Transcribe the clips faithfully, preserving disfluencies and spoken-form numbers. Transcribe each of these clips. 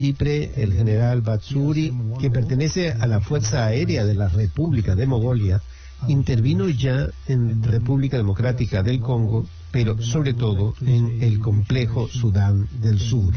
Chipre, el general Batsuri, que pertenece a la Fuerza Aérea de la República de Mongolia, intervino ya en República Democrática del Congo, pero sobre todo en el complejo Sudán del Sur.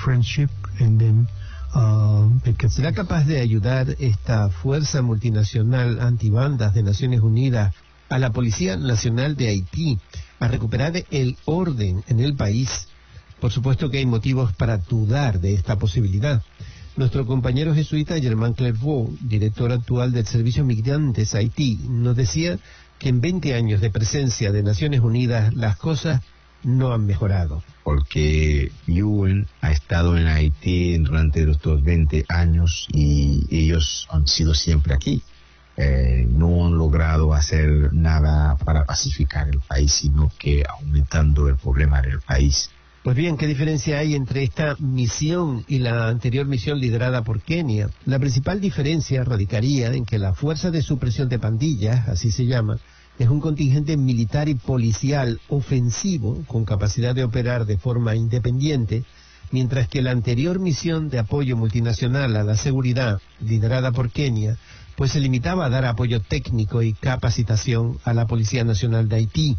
¿Será capaz de ayudar esta fuerza multinacional antibandas de Naciones Unidas a la Policía Nacional de Haití a recuperar el orden en el país? Por supuesto que hay motivos para dudar de esta posibilidad. Nuestro compañero jesuita Germain Clairvaux, director actual del Servicio Migrantes Haití, nos decía que en veinte años de presencia de Naciones Unidas las cosas no han mejorado. Porque U N ha estado en Haití durante estos veinte años y ellos han sido siempre aquí. Eh, no han logrado hacer nada para pacificar el país, sino que aumentando el problema del país. Pues bien, ¿qué diferencia hay entre esta misión y la anterior misión liderada por Kenia? La principal diferencia radicaría en que la Fuerza de Supresión de Pandillas, así se llama, es un contingente militar y policial ofensivo con capacidad de operar de forma independiente, mientras que la anterior misión de apoyo multinacional a la seguridad, liderada por Kenia, pues se limitaba a dar apoyo técnico y capacitación a la Policía Nacional de Haití.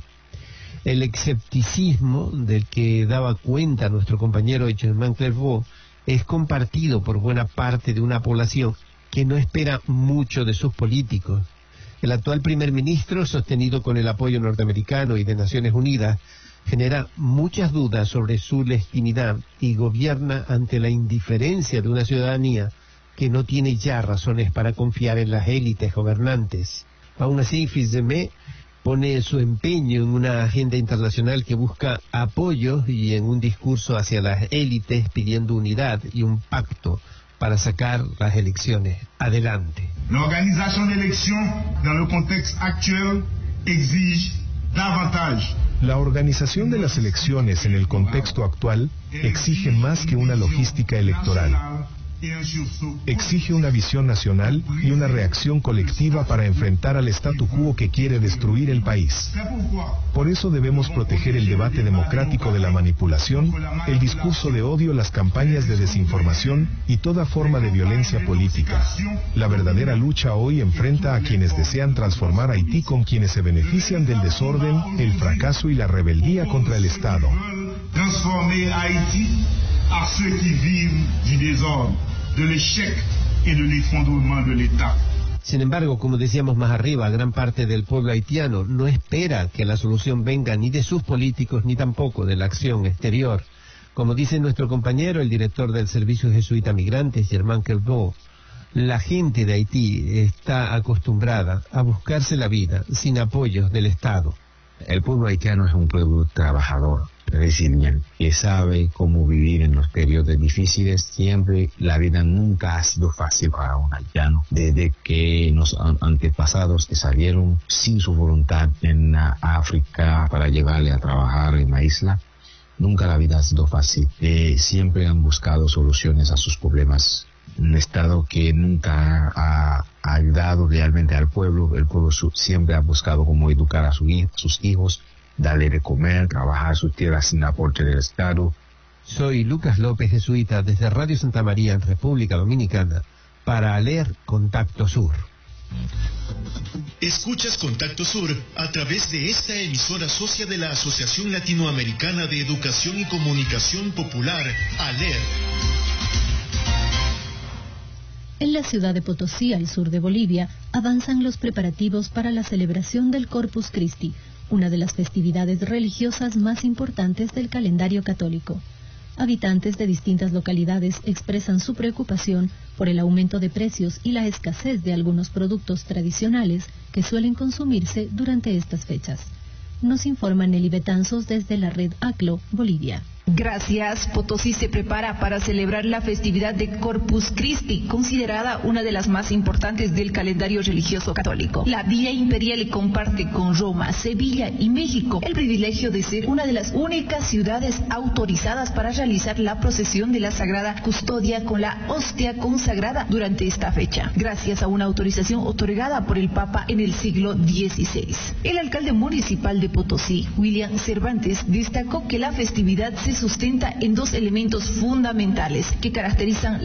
El escepticismo del que daba cuenta nuestro compañero Germain Clairvaux es compartido por buena parte de una población que no espera mucho de sus políticos. El actual primer ministro, sostenido con el apoyo norteamericano y de Naciones Unidas, genera muchas dudas sobre su legitimidad y gobierna ante la indiferencia de una ciudadanía que no tiene ya razones para confiar en las élites gobernantes. Aún así, Fils-Aimé pone su empeño en una agenda internacional que busca apoyos y en un discurso hacia las élites pidiendo unidad y un pacto para sacar las elecciones adelante. L'organisation d'élections dans le contexte actuel exige davantage. La organización de las elecciones en el contexto actual exige más que una logística electoral. Exige una visión nacional y una reacción colectiva para enfrentar al statu quo que quiere destruir el país. Por eso debemos proteger el debate democrático de la manipulación, el discurso de odio, las campañas de desinformación y toda forma de violencia política. La verdadera lucha hoy enfrenta a quienes desean transformar Haití con quienes se benefician del desorden, el fracaso y la rebeldía contra el Estado. Transformer Haïti à ceux qui vivent du désordre, de l'échec et de l'effondrement de l'État. Sin embargo, como decíamos más arriba, gran parte del pueblo haitiano no espera que la solución venga ni de sus políticos ni tampoco de la acción exterior. Como dice nuestro compañero, el director del Servicio Jesuita Migrantes, Germain Clairvaux, la gente de Haití está acostumbrada a buscarse la vida sin apoyos del Estado. El pueblo haitiano es un pueblo trabajador, resiliente, que sabe cómo vivir en los periodos difíciles. Siempre la vida nunca ha sido fácil para un haitiano. Desde que los antepasados que salieron sin su voluntad en África para llevarle a trabajar en la isla, nunca la vida ha sido fácil. Eh, siempre han buscado soluciones a sus problemas. Un Estado que nunca ha ayudado realmente al pueblo. El pueblo siempre ha buscado cómo educar a, su, a sus hijos, darle de comer, trabajar sus tierras sin aporte del Estado. Soy Lucas López, jesuita, desde Radio Santa María en República Dominicana, para leer Contacto Sur. Escuchas Contacto Sur a través de esta emisora socia de la Asociación Latinoamericana de Educación y Comunicación Popular, ALER. En la ciudad de Potosí, al sur de Bolivia, avanzan los preparativos para la celebración del Corpus Christi, una de las festividades religiosas más importantes del calendario católico. Habitantes de distintas localidades expresan su preocupación por el aumento de precios y la escasez de algunos productos tradicionales que suelen consumirse durante estas fechas. Nos informa Nelly Betanzos desde la red ACLO, Bolivia. Gracias. Potosí se prepara para celebrar la festividad de Corpus Christi, considerada una de las más importantes del calendario religioso católico. La Vía Imperial comparte con Roma, Sevilla y México el privilegio de ser una de las únicas ciudades autorizadas para realizar la procesión de la Sagrada Custodia con la hostia consagrada durante esta fecha, gracias a una autorización otorgada por el Papa en el siglo dieciséis. El alcalde municipal de Potosí, William Cervantes, destacó que la festividad se se sustenta en dos elementos fundamentales que caracterizan